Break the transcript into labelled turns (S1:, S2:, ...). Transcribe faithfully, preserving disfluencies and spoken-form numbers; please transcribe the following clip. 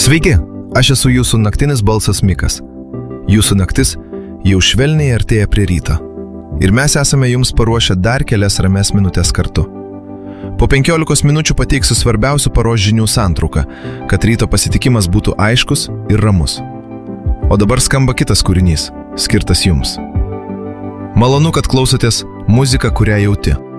S1: Sveiki, aš esu jūsų naktinis balsas Mikas. Jūsų naktis jau švelniai artėja prie ryto. Ir mes esame jums paruošę dar kelias rames minutės kartu. Po penkiolikos minučių pateiksiu svarbiausių paros žinių santrauką, kad ryto pasitikimas būtų aiškus ir ramus. O dabar skamba kitas kūrinys, skirtas jums. Malonu, kad klausotės muziką, kurią jauti.